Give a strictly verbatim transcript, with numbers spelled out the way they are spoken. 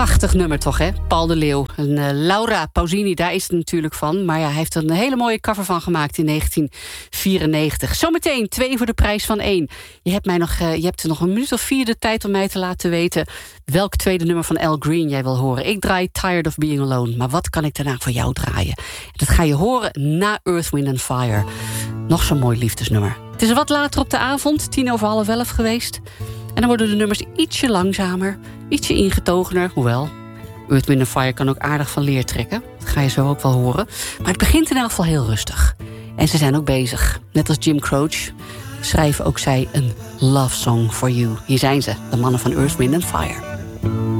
Prachtig nummer toch, hè? Paul de Leeuw. En uh, Laura Pausini, daar is het natuurlijk van. Maar ja, hij heeft er een hele mooie cover van gemaakt in negentien vierennegentig. Zometeen twee voor de prijs van één. Je hebt, mij nog, uh, je hebt er nog een minuut of vier de tijd om mij te laten weten welk tweede nummer van Al Green jij wil horen. Ik draai Tired of Being Alone. Maar wat kan ik daarna voor jou draaien? Dat ga je horen na Earth, Wind and Fire. Nog zo'n mooi liefdesnummer. Het is wat later op de avond, tien over half elf geweest. En dan worden de nummers ietsje langzamer, ietsje ingetogener. Hoewel, Earth, Wind and Fire kan ook aardig van leer trekken. Dat ga je zo ook wel horen. Maar het begint in elk geval heel rustig. En ze zijn ook bezig. Net als Jim Croce schrijven ook zij een love song for you. Hier zijn ze, de mannen van Earth, Wind and Fire.